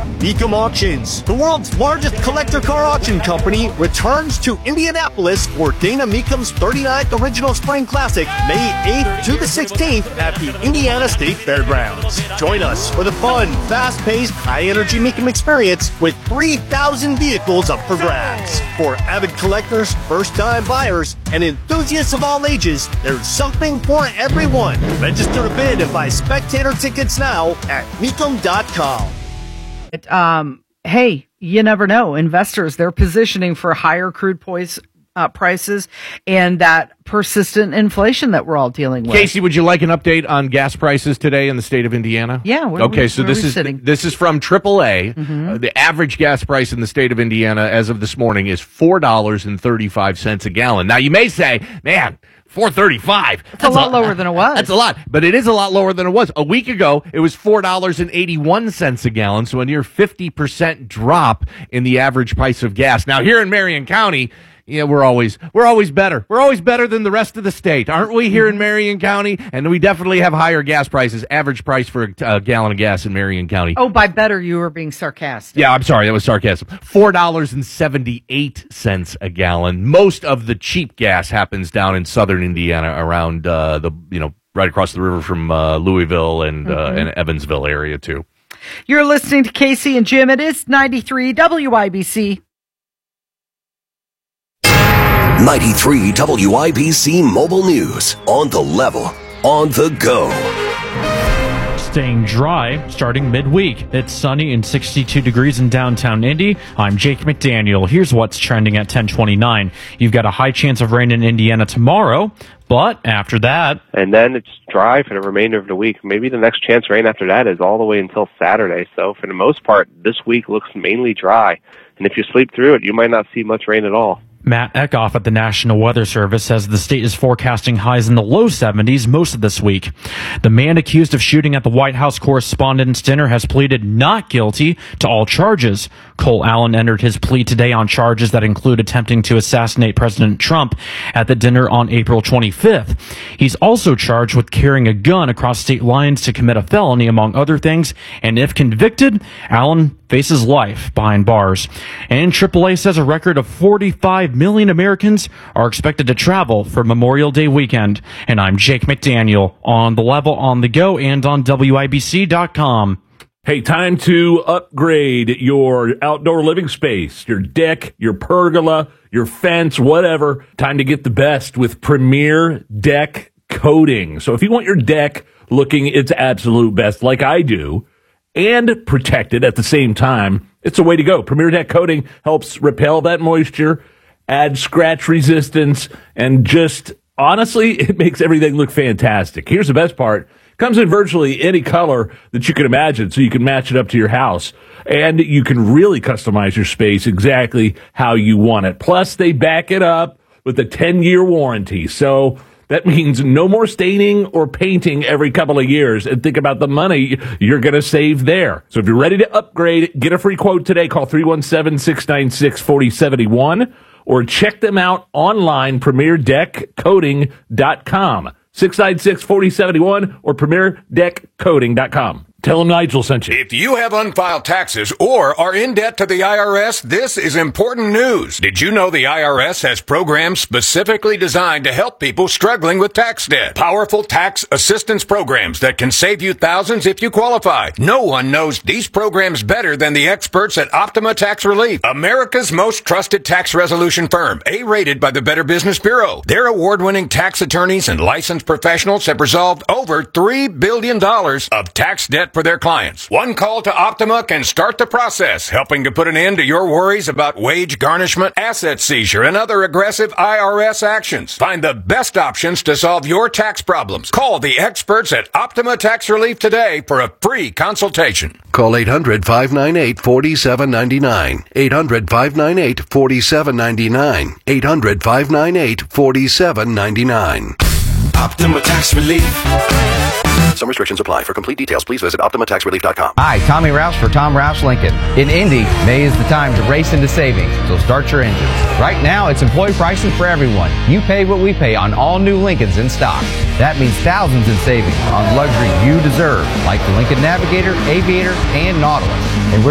Mecum Auctions, the world's largest collector car auction company, returns to Indianapolis for Dana Mecum's 39th Original Spring Classic, May 8th to the 16th at the Indiana State Fairgrounds. Join us for the fun, fast-paced, high-energy Mecum experience with 3,000 vehicles up for grabs. For avid collectors, first-time buyers, and enthusiasts of all ages, there's something for everyone. Register to bid and buy spectator tickets now at Mecum.com. Hey, you never know. Investors, they're positioning for higher crude prices and that persistent inflation that we're all dealing with. Casey, would you like an update on gas prices today in the state of Indiana? Yeah. This is from AAA. Mm-hmm. The average gas price in the state of Indiana as of this morning is $4.35 a gallon. Now, you may say, man, $4.35. That's a lot lower than it was. That's a lot, but it is a lot lower than it was. A week ago, it was $4.81 a gallon, so a near 50% drop in the average price of gas. Now, here in Marion County, yeah, we're always better. We're always better than the rest of the state, aren't we, here in Marion County? And we definitely have higher gas prices. Average price for a gallon of gas in Marion County. Oh, by better, you were being sarcastic. Yeah, I'm sorry. That was sarcasm. $4.78 a gallon. Most of the cheap gas happens down in southern Indiana around right across the river from Louisville and Evansville area, too. You're listening to Casey and Jim. It is 93 WIBC. 93 WIBC Mobile News. On the level, on the go. Staying dry starting midweek. It's sunny and 62 degrees in downtown Indy. I'm Jake McDaniel. Here's what's trending at 10:29. You've got a high chance of rain in Indiana tomorrow, but after that... And then it's dry for the remainder of the week. Maybe the next chance rain after that is all the way until Saturday. So for the most part, this week looks mainly dry. And if you sleep through it, you might not see much rain at all. Matt Eckhoff at the National Weather Service says the state is forecasting highs in the low 70s most of this week. The man accused of shooting at the White House Correspondents' Dinner has pleaded not guilty to all charges. Cole Allen entered his plea today on charges that include attempting to assassinate President Trump at the dinner on April 25th. He's also charged with carrying a gun across state lines to commit a felony, among other things, and if convicted, Allen faces life behind bars. And AAA says a record of 45 million Americans are expected to travel for Memorial Day weekend. And I'm Jake McDaniel, on the level, on the go, and on WIBC.com. Hey, time to upgrade your outdoor living space, your deck, your pergola, your fence, whatever. Time to get the best with Premier Deck Coating. So if you want your deck looking its absolute best, like I do, and protected at the same time, it's a way to go. Premier Deck Coating helps repel that moisture, add scratch resistance, and just, honestly, it makes everything look fantastic. Here's the best part. Comes in virtually any color that you can imagine, so you can match it up to your house. And you can really customize your space exactly how you want it. Plus, they back it up with a 10-year warranty. So that means no more staining or painting every couple of years. And think about the money you're going to save there. So if you're ready to upgrade, get a free quote today. Call 317-696-4071 or check them out online, premierdeckcoating.com. 696-4071 or premierdeckcoating.com. Tell them Nigel sent you. If you have unfiled taxes or are in debt to the IRS, this is important news. Did you know the IRS has programs specifically designed to help people struggling with tax debt? Powerful tax assistance programs that can save you thousands if you qualify. No one knows these programs better than the experts at Optima Tax Relief, America's most trusted tax resolution firm, A-rated by the Better Business Bureau. Their award-winning tax attorneys and licensed professionals have resolved over $3 billion of tax debt for their clients. One call to Optima can start the process, helping to put an end to your worries about wage garnishment, asset seizure, and other aggressive IRS actions. Find the best options to solve your tax problems. Call the experts at Optima Tax Relief today for a free consultation. Call 800-598-4799. 800-598-4799. 800-598-4799. Optima Tax Relief. Some restrictions apply. For complete details, please visit OptimaTaxRelief.com. Hi, Tommy Rouse for Tom Rouse Lincoln. In Indy, May is the time to race into savings, so start your engines. Right now, it's employee pricing for everyone. You pay what we pay on all new Lincolns in stock. That means thousands in savings on luxury you deserve, like the Lincoln Navigator, Aviator, and Nautilus. And